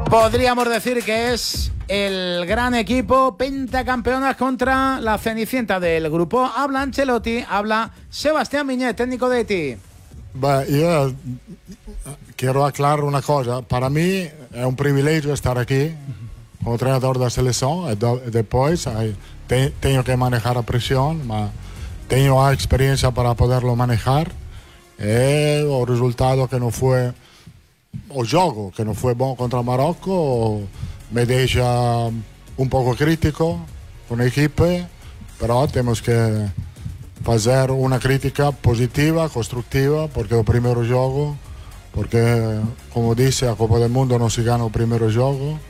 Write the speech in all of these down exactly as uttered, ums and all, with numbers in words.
Podríamos decir que es el gran equipo pentacampeonas contra la Cenicienta del grupo. Habla Ancelotti, habla Sebastián Viñet, técnico de Haití. Beh, io quiero aclarar una cosa. Para mí es un privilegio estar aquí como entrenador de la selección. Y después te, tengo que manejar la presión, pero tengo la experiencia para poderlo manejar. Y el resultado que no fue, o juego que no fue bueno contra Marocco, me deja un poco crítico con el equipo, pero tenemos que hacer una crítica positiva, constructiva, porque el primer juego, porque como dice, la Copa del Mundo no se gana el primer juego.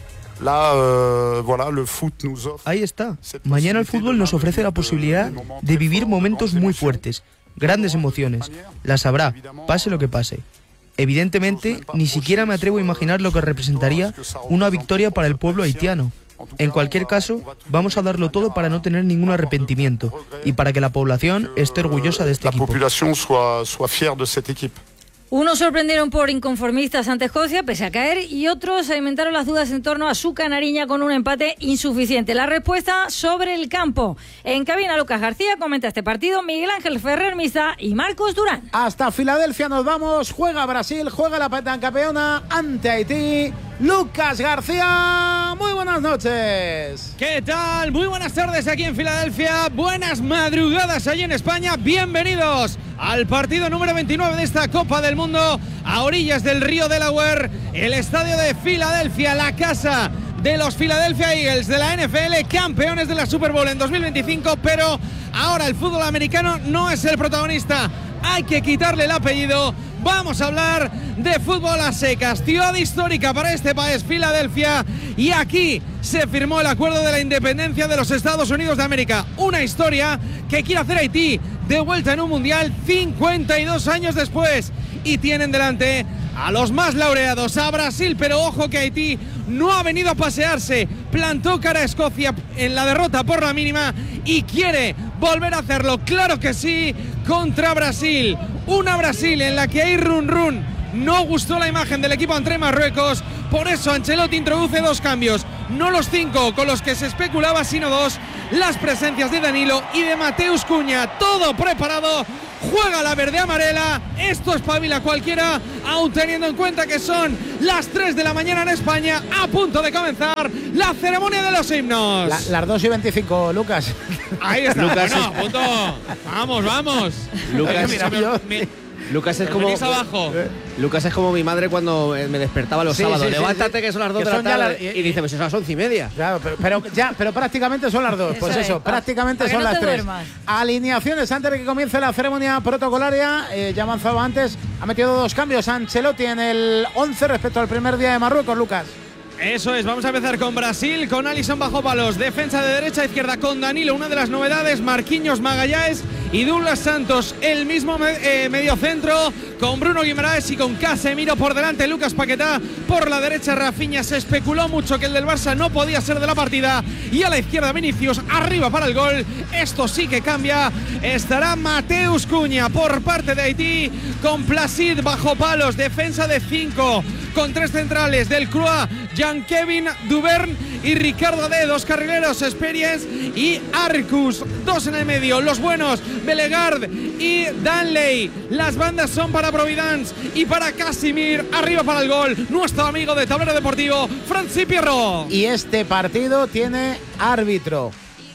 Là, euh, voilà, le foot nous offre. Ahí está. Mañana el fútbol nos ofrece la posibilidad de vivir momentos muy fuertes, grandes emociones. Las habrá, pase lo que pase. Evidentemente, ni siquiera me atrevo a imaginar lo que representaría una victoria para el pueblo haitiano. En cualquier caso, vamos a darlo todo para no tener ningún arrepentimiento y para que la población esté orgullosa de este equipo. La población soit, soit fière de cet equipo. Unos sorprendieron por inconformistas ante Escocia, pese a caer, y otros alimentaron las dudas en torno a su canariña con un empate insuficiente. La respuesta sobre el campo. En cabina, Lucas García comenta este partido, Miguel Ángel Ferrer Misa y Marcos Durán. Hasta Filadelfia nos vamos. Juega Brasil, juega la pentacampeona ante Haití. Lucas García, muy buenas noches. ¿Qué tal? Muy buenas tardes aquí en Filadelfia. Buenas madrugadas allí en España. Bienvenidos al partido número veintinueve de esta Copa del Mundo a orillas del río Delaware, el estadio de Filadelfia, la casa de los Philadelphia Eagles de la N F L, campeones de la Super Bowl en dos mil veinticinco, pero ahora el fútbol americano no es el protagonista. Hay que quitarle el apellido. Vamos a hablar de fútbol a secas, ciudad histórica para este país, Filadelfia, y aquí se firmó el acuerdo de la independencia de los Estados Unidos de América. Una historia que quiere hacer Haití de vuelta en un mundial cincuenta y dos años después. Y tienen delante a los más laureados, a Brasil, pero ojo que Haití no ha venido a pasearse, plantó cara a Escocia en la derrota por la mínima y quiere volver a hacerlo, claro que sí, contra Brasil. Una Brasil en la que hay run run. No gustó la imagen del equipo ante Marruecos, por eso Ancelotti introduce dos cambios, no los cinco con los que se especulaba, sino dos, las presencias de Danilo y de Mateus Cunha, todo preparado. Juega la verde amarela, esto espabila cualquiera, aún teniendo en cuenta que son las tres de la mañana en España, a punto de comenzar la ceremonia de los himnos. La, las dos y veinticinco, Lucas. Ahí está, Lucas bueno, a punto. Vamos, vamos. Lucas, Mira, yo- Mi- Lucas es como venís abajo. Lucas es como mi madre cuando me despertaba los Sí, sábados. sí, sí, Levántate sí. que son las dos Que de la son ya tarde. las- Y dice, pues son las once y media. Claro, pero, pero ya, pero prácticamente son las dos. Pues Eso eso, es, prácticamente para que son no las te tres. duermas. Alineaciones antes de que comience la ceremonia protocolaria. Eh, ya avanzaba antes. Ha metido dos cambios Ancelotti en el once respecto al primer día de Marruecos, Lucas. Eso es, vamos a empezar con Brasil, con Alisson bajo palos, defensa de derecha a izquierda con Danilo, una de las novedades, Marquinhos, Magallanes y Douglas Santos, el mismo me, eh, mediocentro, con Bruno Guimaraes y con Casemiro por delante, Lucas Paquetá por la derecha, Rafinha. Se especuló mucho que el del Barça no podía ser de la partida, y a la izquierda Vinicius, arriba para el gol. Esto sí que cambia, estará Mateus Cunha por parte de Haití, con Placid bajo palos, defensa de cinco, con tres centrales, del Croix, Jean-Kevin Duvern y Ricardo de dos carrileros, Experience y Arcus, dos en el medio, los buenos, Belegard y Danley. Las bandas son para Providence y para Casimir, arriba para el gol, nuestro amigo de Tablero Deportivo, Francis Pierro. Y este partido tiene árbitro,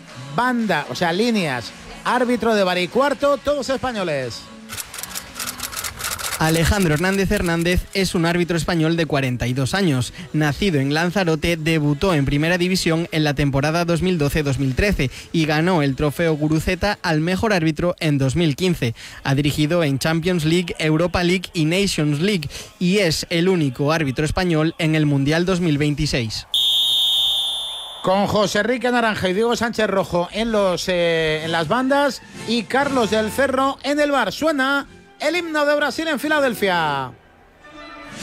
banda, o sea, líneas, árbitro de bar y cuarto, todos españoles. Alejandro Hernández Hernández es un árbitro español de cuarenta y dos años. Nacido en Lanzarote, debutó en Primera División en la temporada dos mil doce dos mil trece y ganó el trofeo Guruceta al mejor árbitro en dos mil quince. Ha dirigido en Champions League, Europa League y Nations League y es el único árbitro español en el Mundial dos mil veintiséis. Con José Enrique Naranja y Diego Sánchez Rojo en, los, eh, en las bandas y Carlos del Cerro en el bar. Suena el himno de Brasil en Filadelfia.